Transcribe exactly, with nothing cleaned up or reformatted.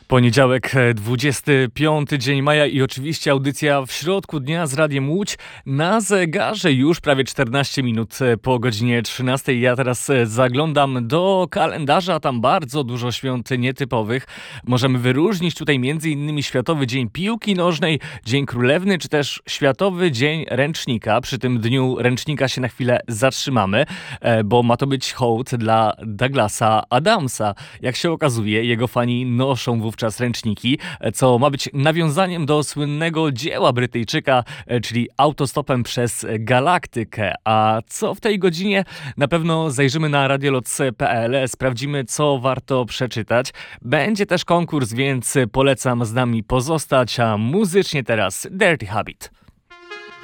Poniedziałek, dwudziesty piąty dzień maja i oczywiście audycja w środku dnia z Radiem Łódź. Na zegarze już prawie czternaście minut po godzinie trzynastej. Ja teraz zaglądam do kalendarza, tam bardzo dużo świąt nietypowych. Możemy wyróżnić tutaj między innymi Światowy Dzień Piłki Nożnej, Dzień Królewny, czy też Światowy Dzień Ręcznika. Przy tym dniu ręcznika się na chwilę zatrzymamy, bo ma to być hołd dla Douglasa Adamsa. Jak się okazuje, jego fani noszą wówczas czas ręczniki, co ma być nawiązaniem do słynnego dzieła Brytyjczyka, czyli Autostopem przez Galaktykę. A co w tej godzinie? Na pewno zajrzymy na radioloc kropka p l, sprawdzimy, co warto przeczytać. Będzie też konkurs, więc polecam z nami pozostać, a muzycznie teraz Dirty Habit.